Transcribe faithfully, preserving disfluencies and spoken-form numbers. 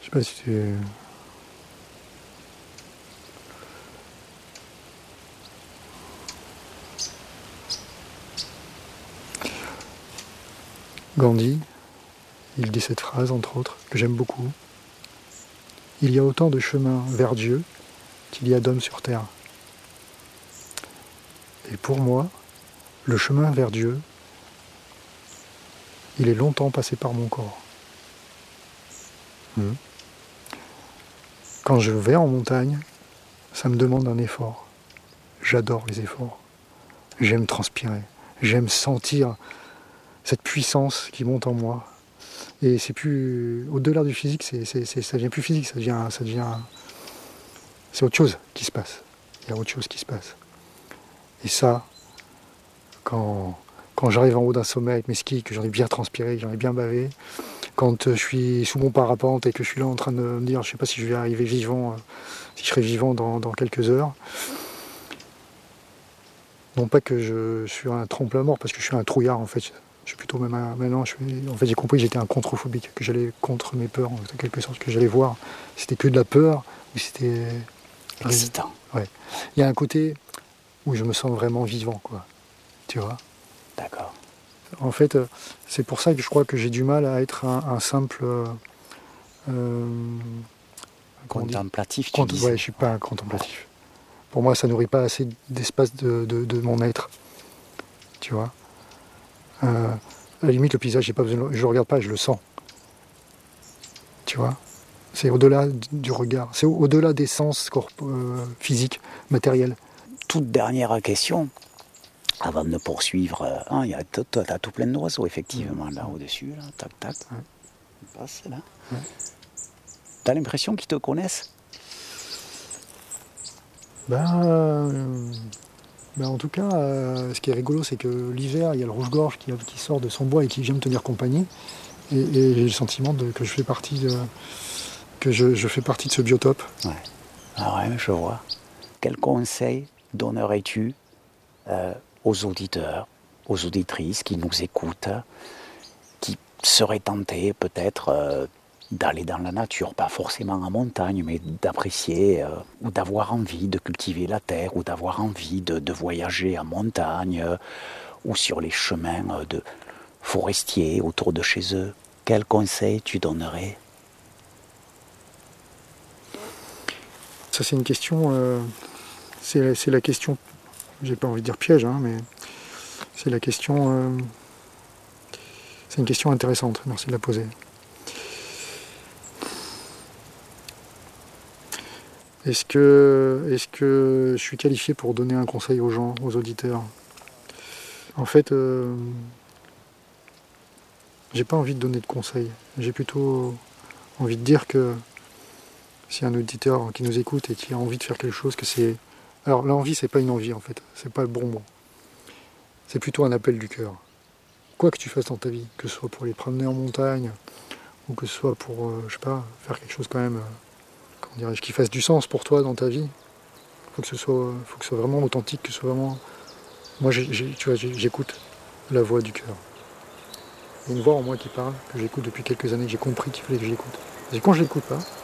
Je sais pas si tu... Gandhi, il dit cette phrase, entre autres, que j'aime beaucoup. Il y a autant de chemins vers Dieu qu'il y a d'hommes sur terre. Et pour moi, le chemin vers Dieu, il est longtemps passé par mon corps. Mmh. Quand je vais en montagne, ça me demande un effort. J'adore les efforts. J'aime transpirer. J'aime sentir cette puissance qui monte en moi. Et c'est plus... Au-delà du physique, c'est, c'est, c'est, ça devient plus physique, ça devient, ça devient... C'est autre chose qui se passe. Il y a autre chose qui se passe. Et ça, quand, quand j'arrive en haut d'un sommet avec mes skis, que j'en ai bien transpiré, que j'en ai bien bavé, quand je suis sous mon parapente et que je suis là en train de me dire, je ne sais pas si je vais arriver vivant, si je serai vivant dans, dans quelques heures. Non pas que je suis un trompe-la mort, parce que je suis un trouillard en fait. Je suis plutôt même un, maintenant, je suis, en fait j'ai compris que j'étais un controphobique, que j'allais contre mes peurs, en quelque sorte, que j'allais voir si c'était que de la peur ou si c'était... Excitant. Ouais. Il y a un côté où je me sens vraiment vivant, quoi. Tu vois ? D'accord. En fait, c'est pour ça que je crois que j'ai du mal à être un, un simple... Euh, contemplatif, tu Cont- dis. Ouais, je ne suis pas un contemplatif. Pour moi, ça nourrit pas assez d'espace de, de, de mon être. Tu vois ? euh, À la limite, le paysage, j'ai pas besoin de... je le regarde pas, je le sens. Tu vois ? C'est au-delà du regard. C'est au-delà des sens corp- euh, physiques, matériels. Toute dernière question, avant de poursuivre. Hein, y a tout, tu as tout plein d'oiseaux, effectivement, là au-dessus. Là, tac, tac. Ouais. On passe là. Ouais. Tu as l'impression qu'ils te connaissent ? Ben, euh, ben en tout cas, euh, ce qui est rigolo, c'est que l'hiver, il y a le rouge-gorge qui, qui sort de son bois et qui vient me tenir compagnie. Et, et j'ai le sentiment de, que je fais partie de, que je, je fais partie de ce biotope. Ouais. Ah ouais, je vois. Quel conseil donnerais-tu euh, aux auditeurs, aux auditrices qui nous écoutent, qui seraient tentés peut-être euh, d'aller dans la nature, pas forcément en montagne, mais d'apprécier euh, ou d'avoir envie de cultiver la terre, ou d'avoir envie de, de voyager en montagne, euh, ou sur les chemins euh, de forestiers autour de chez eux. Quel conseil tu donnerais ? Ça, c'est une question, euh, c'est, c'est la question, j'ai pas envie de dire piège, hein, mais c'est la question, euh, c'est une question intéressante, merci de la poser. Est-ce que, est-ce que je suis qualifié pour donner un conseil aux gens, aux auditeurs ? En fait, euh, j'ai pas envie de donner de conseils. J'ai plutôt envie de dire que si un auditeur qui nous écoute et qui a envie de faire quelque chose, que c'est... Alors l'envie, c'est pas une envie en fait, c'est pas le bon mot. C'est plutôt un appel du cœur. Quoi que tu fasses dans ta vie, que ce soit pour les promener en montagne, ou que ce soit pour, euh, je sais pas, faire quelque chose quand même, euh, comment dirais-je, qui fasse du sens pour toi dans ta vie. Faut que ce soit, faut que ce soit vraiment authentique, que ce soit vraiment... Moi, j'ai, j'ai, tu vois, j'ai, j'écoute la voix du cœur. Il y a une voix en moi qui parle, que j'écoute depuis quelques années, que j'ai compris qu'il fallait que j'écoute. Et quand je l'écoute pas,